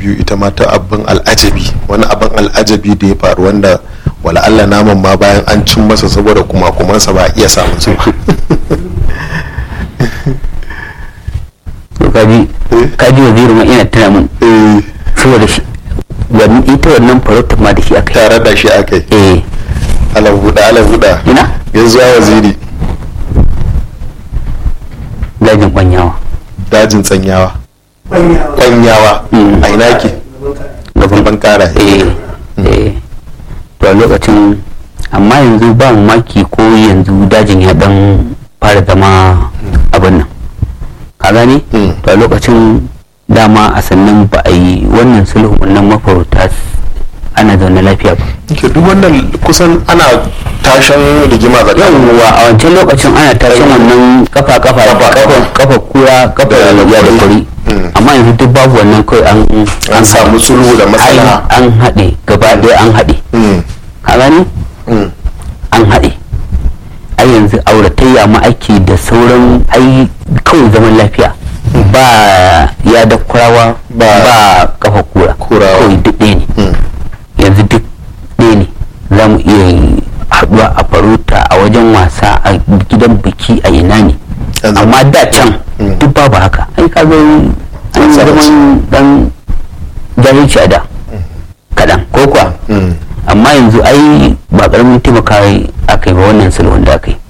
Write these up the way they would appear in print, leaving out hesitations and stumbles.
biyu ita ma ta abin al'ajabi, wani abin al'ajabi da ya faru wanda wala Allah naman ma bayan an cin masa saboda kumakumansa ba a iya samun su ba. kaji wazirin ma ina tuna mun saboda shi ita wannan farautar ma da shi aka tare da shi aka yi alabuda ina ya zuwa waziri dajin dajin tsanyawa a ina ke gaban kara to a lokacin amma yanzu ba maki ko yanzu dajin ya dan fara zama abin nan ka gane to a lokacin dama a sannan ba a yi wannan sulhu wannan mafarauta ana zaune lafiya ba ke duk wannan kusan ana tashin rigima ga yawwa a wancan lokacin ana tashin wannan kafa kura kafa ya da kuri amma yanzu duk babu wannan kai an samu sulhu da matsala an haɗe gaba ɗaya an haɗe ka gani an haɗe ai yanzu auratayya ma ake da sauran ai kawai zaman lafiya ba ya da kurawa ba kafa kura kawai duk ɗaya ne yanzu duk ɗaya ne za mu iya haɗuwa a farauta a wajen wasa a gidan biki a ina ne amma da can duk babu haka ai ka zo an zaman dan jahilci a da kaɗan ko kuwa amma yanzu ai ba ƙaramin taimaka aka yi ba wannan sulhun da aka yi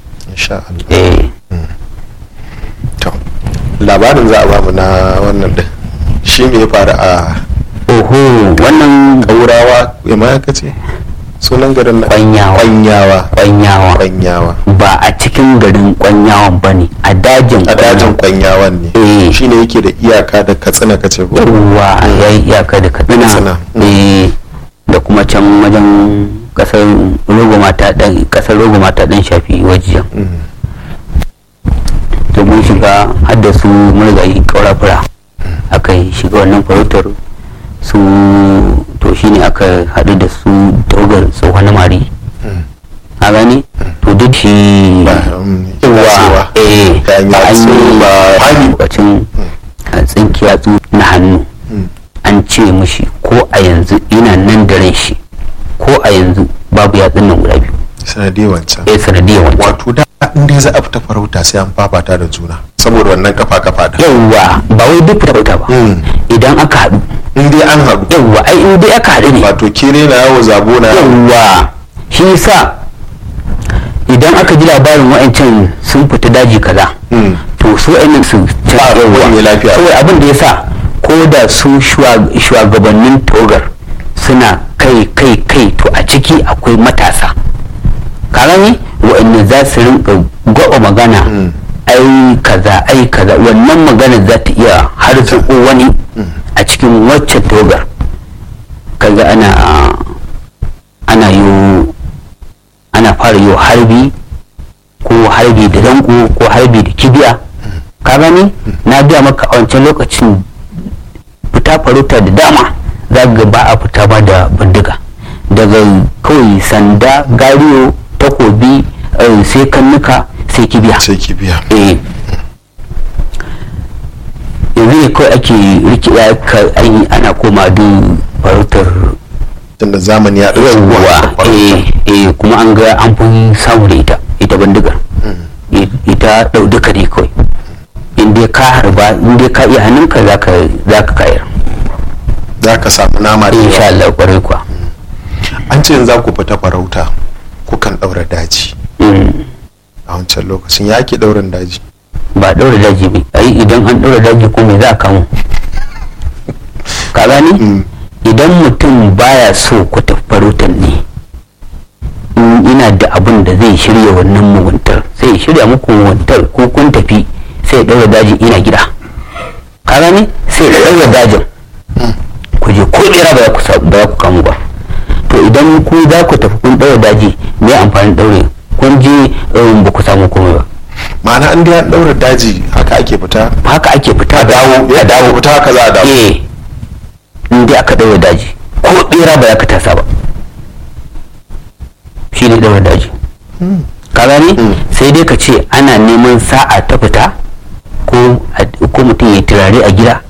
to labarin za a bamu na wannan din shi me ya faru a wannan ƙaurawa ya ma ka ce sunan garin na kwanyawa ba a cikin garin kwanyawan ba ne a dajin kwanyawan ne shi ne yake da iyaka da katsina kace ko yawa ya yi iyaka da katsina da kuma can wajen kasar rogomata dan shafi wajiyan to mun shiga haddasu murgayi kaurafura aka yi shiga wannan farautar su to shine aka haɗu da su tawagar tsohon mari a gani to duk shi yawa an yi lokacin tsinkiya na hannu an ce mushi ko a yanzu ina nan da ran shi ko a yanzu babu yatsun nan guda biyu sanadiyar wancan wato da inda za a fita farauta sai an fafata da juna saboda wannan kafa da yawa ba wai duk farauta ba idan aka haɗu in dai an haɗu yawa ai in dai aka haɗu ne wato kere na yawo zabo na yawa shi yasa idan aka ji labarin wa'ancan sun fita daji kaza to su ainihin su yawa lafiya saboda abin da yasa ko da su shugabannin togar suna kai to a ciki akwai matasa karami wa'anda za su rinka gwaba magana ai kaza wannan magana za ta iya har wani a cikin wacce togar kaga ana fara yi harbi ko harbi da danko ko harbi da kibiya ka gani na biya maka a wancan lokacin fita farauta da dama za ga ba a fita ba da bindiga daga kawai sanda gariyo takobi sai kannuka sai kibiya yanzu ne kawai ake rikida ana koma duk farautar tunda zamani ya ɗauki kuma an ga an fi samu da ita bindigar ita duka ne kawai inda ka harba inda ka iya hannunka za ka kayar za ka samu nama da insha Allah kwarai kuwa an ce yanzu za ku fita farauta kukan ɗaura daji a wancan lokacin ya ke ɗaurin daji ba ɗaura daji ne ai idan an ɗaura daji ko me za a kamo ka gani idan mutum baya so ku tafi farautar ne ina da abin da zai shirya wannan muguntar sai ya shirya muku muguntar ko kun tafi sai ya ɗaura daji ina gida ka gani sai ya ɗaura dajin ku je ko ɗera ba za ku kamu ba to idan ku za ku tafi kun ɗaura daji me amfanin ɗaure kun je ba ku samu komai ba ma'ana an dai an ɗaura daji haka ake fita dawo fita haka za a dawo in dai aka ɗaura daji ko ɗera ba za ka tasa ba shi ne ɗaura daji ka gani sai dai ka ce ana neman sa'a ta fita ko mutum ya turare a gida